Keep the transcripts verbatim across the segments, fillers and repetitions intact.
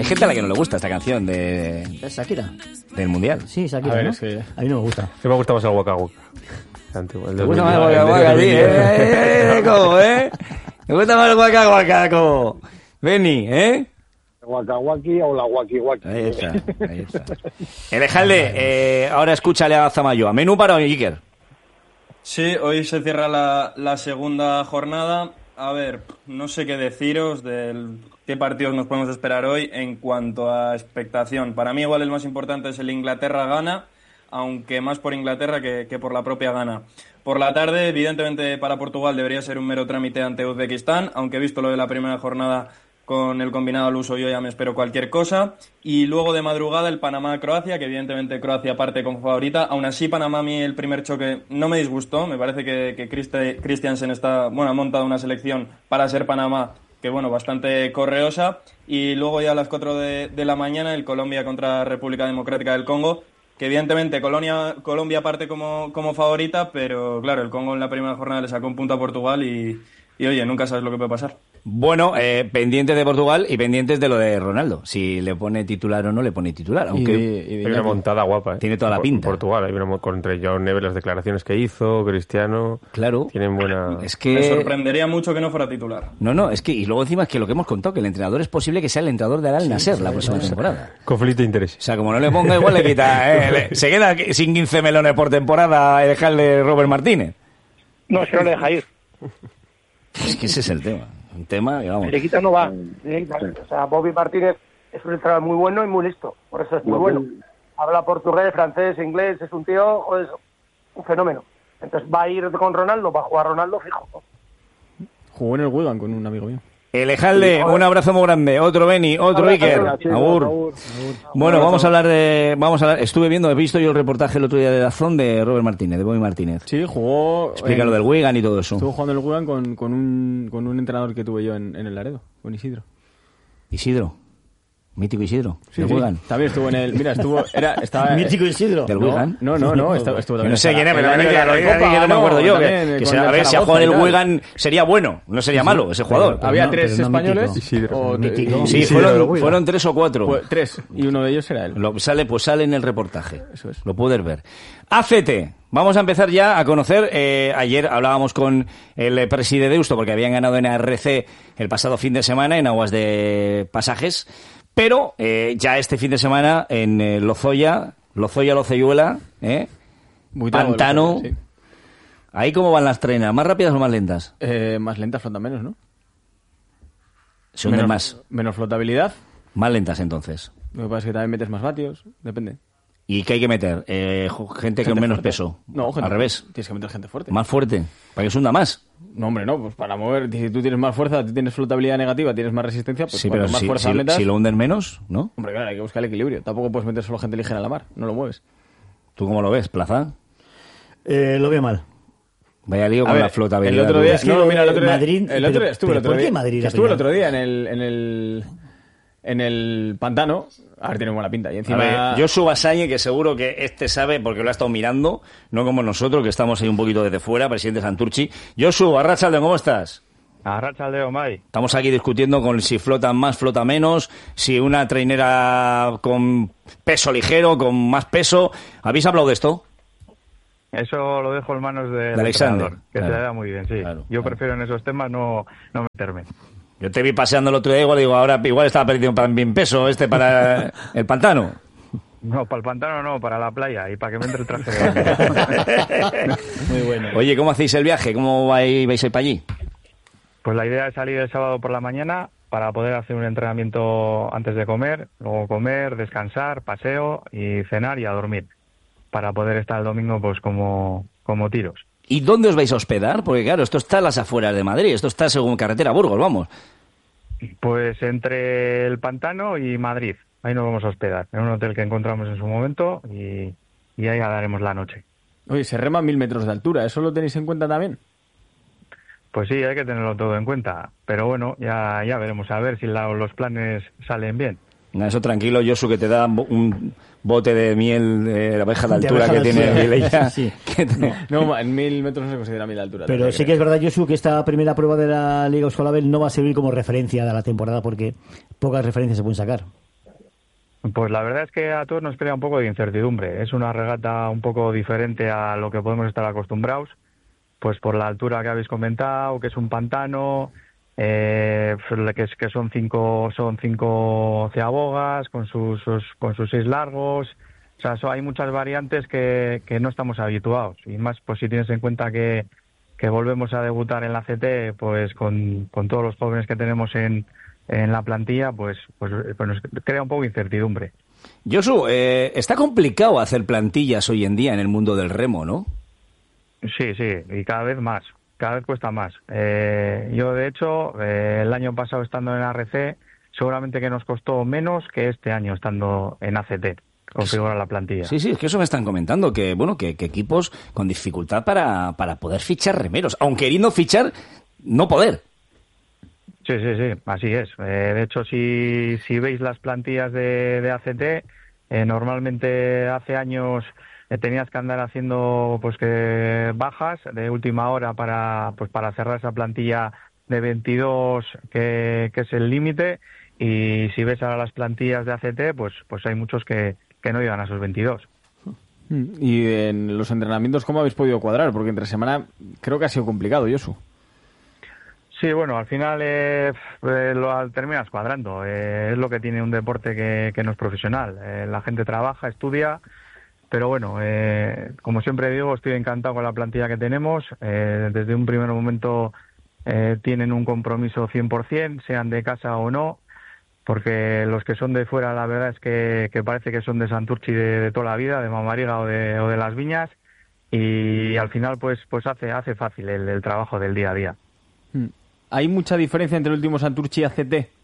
Hay gente a la que no le gusta esta canción de... ¿Es Shakira? Del Mundial. Sí, Shakira, A ver, ¿no? es que- A mí no me gusta. Que me gusta más el Waka Waka. Antiguo, el Me dos gusta mil más el diez, Waka el Waka, de sí, dos mil diez. eh, eh, ¿cómo, eh? Me gusta más el Waka Waka, como... Beni, ¿eh? Waka Waki o la Waki Waki. Ahí está, ahí está. Elejalde, eh, ahora escúchale a Zamayo. Menú para hoy, Iker. Sí, hoy se cierra la, la segunda jornada. A ver, no sé qué deciros de qué partidos nos podemos esperar hoy en cuanto a expectación. Para mí igual el más importante es el Inglaterra-Ghana, aunque más por Inglaterra que, que por la propia Ghana. Por la tarde, evidentemente para Portugal debería ser un mero trámite ante Uzbekistán, aunque visto lo de la primera jornada con el combinado al uso yo ya me espero cualquier cosa. Y luego de madrugada el Panamá-Croacia, que evidentemente Croacia parte como favorita. Aún así, Panamá a mí el primer choque no me disgustó. Me parece que, que Christe- Christiansen está, bueno, ha montado una selección para ser Panamá que, bueno, bastante correosa. Y luego ya a las cuatro de, de la mañana el Colombia contra República Democrática del Congo, que evidentemente Colonia, Colombia parte como, como favorita, pero claro, el Congo en la primera jornada le sacó un punto a Portugal y, y oye, nunca sabes lo que puede pasar. Bueno, eh, pendientes de Portugal y pendientes de lo de Ronaldo. Si le pone titular o no le pone titular. Aunque Y de- y de Hay una montada guapa, ¿eh? Tiene toda la Por- pinta. Portugal, hay una mo- contra Joao Neves, las declaraciones que hizo, Cristiano. Claro. Tienen buena... Es que... Me sorprendería mucho que no fuera titular. No, no, es que... Y luego encima es que lo que hemos contado, que el entrenador es posible que sea el entrenador de Al Nasser la próxima temporada. Conflicto de interés. O sea, como no le ponga, igual le quita... eh, le- se queda sin quince melones por temporada el dejarle Robert Martínez. No, es que no le deja ir. Es que ese es el tema. Un tema, digamos... Lequita no va. directamente. O sea, Bobby Martínez es un entrenador muy bueno y muy listo. Por eso es muy bueno. Habla portugués, francés, inglés. Es un tío, es un fenómeno. Entonces va a ir con Ronaldo, va a jugar Ronaldo fijo. Jugó en el Wigan con un amigo mío. Elejalde, un abrazo muy grande. Otro Beni, otro Iker. Agur. Bueno, vamos a hablar de... Vamos a hablar, estuve viendo, he visto yo el reportaje el otro día de Dazón de Robert Martínez, de Bobby Martínez. Sí, jugó... Explica en- lo del Wigan y todo eso. Estuvo jugando en el Wigan con, con, un, con un entrenador que tuve yo en, en el Laredo, con Isidro. Isidro. Mítico Isidro. Sí, del sí. Wigan. También estuvo en el... Mira, estuvo... Era, estaba, Mítico Isidro. Del no, Wigan. No, no, no. Estaba, estuvo Yo también no sé en quién es, pero el también año de la que, Recopa, que no me acuerdo yo. también, Que, que con se- el a ver, si ha Zaragoza jugado en y el tal. Wigan sería bueno, no sería malo ese jugador. Pero Había no, tres pero no españoles. mítico. Isidro. o- Mítico. Sí, Isidro del fueron, Wigan. fueron tres o cuatro. Pues, tres. Y uno de ellos era él. Lo, sale, pues sale en el reportaje. Eso es. Lo puedes ver. A C T. Vamos a empezar ya a conocer. Eh, ayer hablábamos con el eh, presidente de Deusto porque habían ganado en A R C el pasado fin de semana en aguas de Pasajes. Pero eh, ya este fin de semana en eh, Lozoya, Lozoya, Loceyuela, ¿eh? Buitrago, Pantano. sí. ¿Ahí cómo van las trenas? ¿Más rápidas o más lentas? Eh, más lentas, flotan menos, ¿no? Se hunden menos, más. Menos flotabilidad. Más lentas entonces. Lo que pasa es que también metes más vatios. Depende. ¿Y qué hay que meter? Eh, jo- gente, con Gente menos fuerte. peso. No, gente Al revés. Tienes que meter gente fuerte. Más fuerte. Para que se hunda más. No, hombre, no. Pues para mover... Si tú tienes más fuerza, tú tienes flotabilidad negativa, tienes más resistencia, pues Sí, cuanto pero más si, fuerza si- metas... si lo hunden menos, ¿no? Hombre, claro, hay que buscar el equilibrio. Tampoco puedes meter solo gente ligera en la mar. No lo mueves. ¿Tú cómo lo ves, Plaza? Eh, lo veo mal. Vaya lío A con ver, la flotabilidad. El otro día, Es que no, mira, el otro día, Madrid- el otro pero- día estuve el pero otro ¿por qué día, Madrid que la estuve el primera? otro día en el, en el, en el pantano. A ver, tiene buena pinta. Y A encima, ver, Josu Basañe, que seguro que este sabe porque lo ha estado mirando, no como nosotros, que estamos ahí un poquito desde fuera, presidente Santurchi. Josu, Arrachaldeón, ¿cómo estás? Arrachaldeo, Mai. Estamos aquí discutiendo con si flota más, flota menos, si una trainera con peso ligero, con más peso. ¿Habéis hablado de esto? Eso lo dejo en manos del De Alexander, entrenador, que claro. se le da muy bien, sí. Claro, Yo claro. prefiero en esos temas no, no meterme. Yo te vi paseando el otro día, igual digo, ahora igual estaba perdiendo bien peso este para el pantano. No, para el pantano no, para la playa y para que me entre el traje de muy bueno. Oye, ¿cómo hacéis el viaje? ¿Cómo vais, vais a ir para allí? Pues la idea es salir el sábado por la mañana para poder hacer un entrenamiento antes de comer, luego comer, descansar, paseo y cenar y a dormir, para poder estar el domingo pues como, como tiros. ¿Y dónde os vais a hospedar? Porque claro, esto está a las afueras de Madrid, esto está según carretera Burgos, vamos. Pues entre el pantano y Madrid, ahí nos vamos a hospedar, en un hotel que encontramos en su momento y, y ahí daremos la noche. Oye, se rema a mil metros de altura. ¿Eso lo tenéis en cuenta también? Pues sí, hay que tenerlo todo en cuenta, pero bueno, ya, ya veremos a ver si la- los planes salen bien. No, eso tranquilo, Josu, que te da bo- un bote de miel de la abeja de De altura abeja que de tiene altura. Vileya. Sí. Que te- No, en mil metros no se considera mil de altura. Pero también, sí que creo. es verdad, Josu, que esta primera prueba de la Liga Euskal Abel no va a servir como referencia de la temporada porque pocas referencias se pueden sacar. Pues la verdad es que a todos nos crea un poco de incertidumbre. Es una regata un poco diferente a lo que podemos estar acostumbrados, pues por la altura que habéis comentado, que es un pantano, eh, que, es, que son cinco son cinco ceabogas con sus, sus con sus seis largos. O sea, so, hay muchas variantes que, que no estamos habituados. Y más, pues si tienes en cuenta que, que volvemos a debutar en la C T, pues con, con todos los jóvenes que tenemos en en la plantilla, pues, pues, pues nos crea un poco de incertidumbre. Josu, eh, está complicado hacer plantillas hoy en día en el mundo del remo, ¿no? Sí, sí, y cada vez más, cada vez cuesta más. Eh, yo, de hecho, eh, el año pasado estando en A R C, seguramente que nos costó menos que este año estando en A C T, configurar la plantilla. Sí, sí, es que eso me están comentando, que bueno, que, que equipos con dificultad para, para poder fichar remeros, aun queriendo fichar, no poder. Sí, sí, sí, así es. Eh, de hecho, si, si veis las plantillas de, de A C T, eh, normalmente hace años eh, tenías que andar haciendo pues que bajas de última hora para pues para cerrar esa plantilla de veintidós que, que es el límite, y si ves ahora las plantillas de A C T, pues pues hay muchos que, que no llegan a esos veintidós. Y en los entrenamientos, ¿cómo habéis podido cuadrar? Porque entre semana creo que ha sido complicado, Josu. Sí, bueno, al final eh, eh, lo terminas cuadrando. Eh, es lo que tiene un deporte que, que no es profesional. Eh, la gente trabaja, estudia, pero bueno, eh, como siempre digo, estoy encantado con la plantilla que tenemos. Eh, desde un primer momento eh, tienen un compromiso cien por ciento, sean de casa o no, porque los que son de fuera, la verdad es que, que parece que son de Santurchi de, de toda la vida, de Mamariga o de, o de Las Viñas, y al final pues pues hace hace fácil el, el trabajo del día a día. Hmm. ¿Hay mucha diferencia entre el último Santurchi y A C T?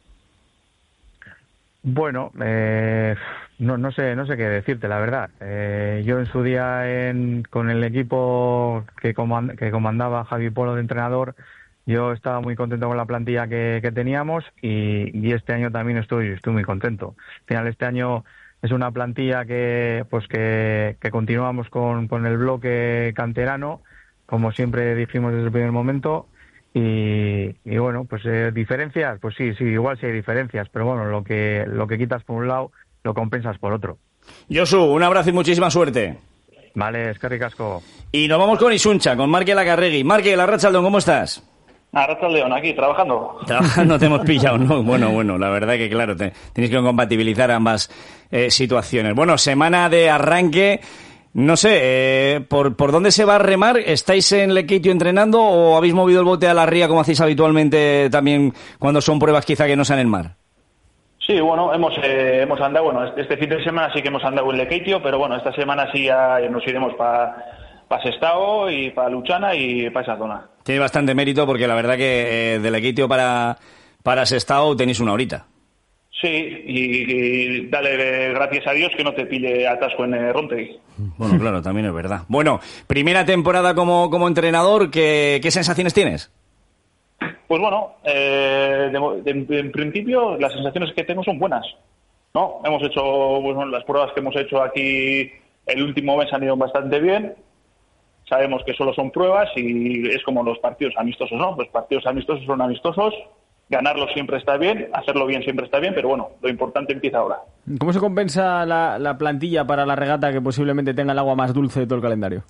Bueno, eh, no, no sé no sé qué decirte, la verdad. Eh, yo en su día en, con el equipo que, comand, que comandaba Javi Polo de entrenador, yo estaba muy contento con la plantilla que, que teníamos, y, y este año también estoy estoy muy contento. Al final, este año es una plantilla que pues que, que continuamos con, con el bloque canterano, como siempre dijimos desde el primer momento. Y, y bueno, pues eh, diferencias, pues sí, sí, igual sí hay diferencias, pero bueno, lo que lo que quitas por un lado, lo compensas por otro. Josu, un abrazo y muchísima suerte. Vale, es que ricasco. Y nos vamos con Isuncha, con Marque Lacarregui. Marque, Larrachaldón, ¿cómo estás? Arrachaldeón, aquí, trabajando. Trabajando te hemos pillado, ¿no? Bueno, bueno, la verdad que claro, te, tenéis que compatibilizar ambas eh, situaciones. Bueno, semana de arranque. No sé, eh, ¿por, ¿por dónde se va a remar? ¿Estáis en Lekeitio entrenando o habéis movido el bote a la ría como hacéis habitualmente también cuando son pruebas quizá que no sean en el mar? Sí, bueno, hemos eh, hemos andado, bueno, este, este fin de semana sí que hemos andado en Lekeitio, pero bueno, esta semana sí ya nos iremos para pa Sestao y para Luchana y para esa zona. Tiene bastante mérito porque la verdad que eh, de Lekeitio para, para Sestao tenéis una horita. Sí, y, y dale gracias a Dios que no te pille atasco en eh, Rontegui. Bueno, claro, también es verdad. Bueno, primera temporada como, como entrenador, ¿qué, ¿qué sensaciones tienes? Pues bueno, eh, de, de, en principio las sensaciones que tengo son buenas, ¿no? Hemos hecho, bueno, las pruebas que hemos hecho aquí el último mes han ido bastante bien. Sabemos que solo son pruebas y es como los partidos amistosos, ¿no? Los partidos amistosos son amistosos. Ganarlo siempre está bien, hacerlo bien siempre está bien, pero bueno, lo importante empieza ahora. ¿Cómo se compensa la, la plantilla para la regata que posiblemente tenga el agua más dulce de todo el calendario?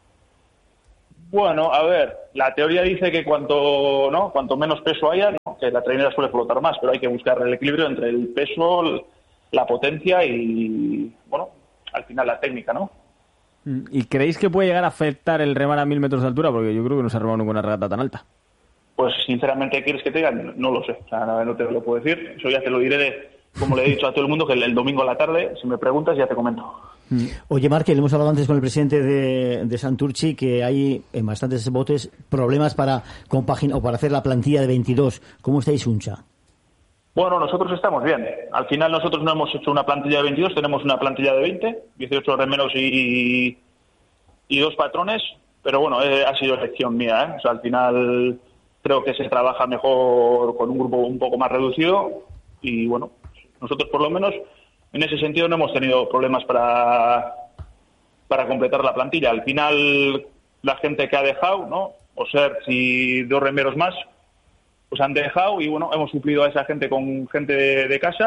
Bueno, a ver, la teoría dice que cuanto no, cuanto menos peso haya, ¿no? Que la trainera suele flotar más, pero hay que buscar el equilibrio entre el peso, la potencia y, bueno, al final la técnica, ¿no? ¿Y creéis que puede llegar a afectar el remar a mil metros de altura? Porque yo creo que no se ha remado nunca una regata tan alta. Pues sinceramente, ¿quieres que te diga? No lo sé, o sea, no te lo puedo decir. Eso ya te lo diré, de, como le he dicho a todo el mundo, que el, el domingo a la tarde, si me preguntas, ya te comento. Oye, Marque, le hemos hablado antes con el presidente de, de Santurchi que hay en bastantes botes problemas para compaginar o para hacer la plantilla de veintidós. ¿Cómo estáis, Uncha? Bueno, nosotros estamos bien. Al final nosotros no hemos hecho una plantilla de veintidós, tenemos una plantilla de veinte, dieciocho remeros y, y dos patrones, pero bueno, eh, ha sido elección mía, ¿eh? O sea, al final creo que se trabaja mejor con un grupo un poco más reducido y bueno, nosotros por lo menos en ese sentido no hemos tenido problemas para, para completar la plantilla. Al final la gente que ha dejado, ¿no? O ser si dos remeros más, pues han dejado y bueno, hemos suplido a esa gente con gente de, de casa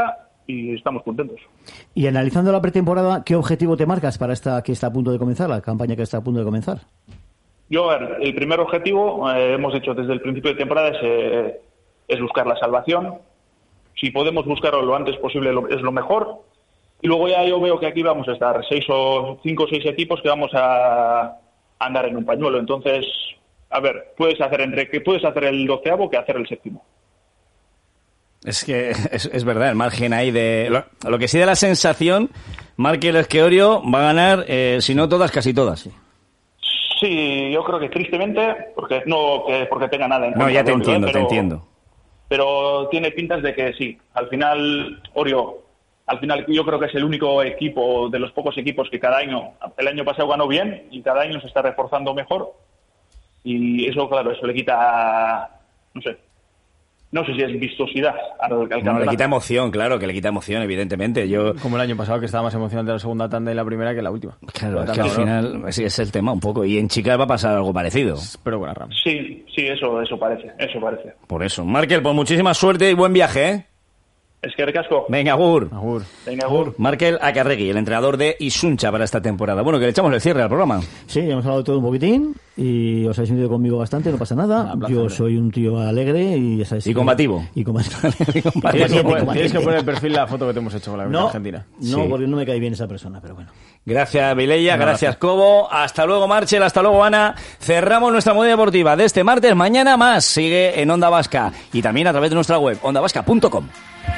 y estamos contentos. Y analizando la pretemporada, ¿qué objetivo te marcas para esta que está a punto de comenzar, la campaña que está a punto de comenzar? Yo, a ver, el primer objetivo, eh, hemos dicho desde el principio de temporada, es, eh, es buscar la salvación. Si podemos buscarlo lo antes posible lo, es lo mejor. Y luego ya yo veo que aquí vamos a estar seis o cinco o seis equipos que vamos a andar en un pañuelo. Entonces, a ver, puedes hacer entre que puedes hacer el doceavo que hacer el séptimo. Es que es, es verdad, el margen ahí de... Lo, lo que sí da la sensación, Markel Esqueorio va a ganar, eh, si no todas, casi todas. Sí. Sí, yo creo que tristemente, porque no que porque tenga nada en contra. No, ya te de Orio, entiendo, ¿eh? pero, te entiendo. Pero tiene pintas de que sí. Al final, Orio, al final yo creo que es el único equipo, de los pocos equipos que cada año, el año pasado ganó bien y cada año se está reforzando mejor. Y eso, claro, eso le quita, no sé, no sé si es vistosidad al, al campeonato. No, le quita emoción, claro, que le quita emoción, evidentemente. Yo... Como el año pasado, que estaba más emocionante la segunda tanda y la primera que la última. Claro, la es que al ¿no? final ese es el tema un poco. Y en chicas va a pasar algo parecido. Pero con la Ram. Sí, sí, eso, eso parece, eso parece. Por eso. Markel, pues muchísima suerte y buen viaje, ¿eh? Es que recasco. Venga, agur. Agur. Venga, agur. Markel Acarregui, el entrenador de Isuncha para esta temporada. Bueno, que le echamos el cierre al programa. Sí, hemos hablado de todo un poquitín y os habéis metido conmigo bastante, no pasa nada. placer, Yo eh. soy un tío alegre y ya sabéis Y que- combativo. Y combativo. Y combativo. Tienes que, poner, Combatiente. tienes que poner el perfil la foto que te hemos hecho con la No, Argentina. no, Sí. porque no me cae bien esa persona, pero bueno. Gracias, Vilella. Un Gracias, abrazo. Cobo. Hasta luego, Marchel. Hasta luego, Ana. Cerramos nuestra modalidad deportiva de este martes. Mañana más. Sigue en Onda Vasca y también a través de nuestra web, onda vasca punto com.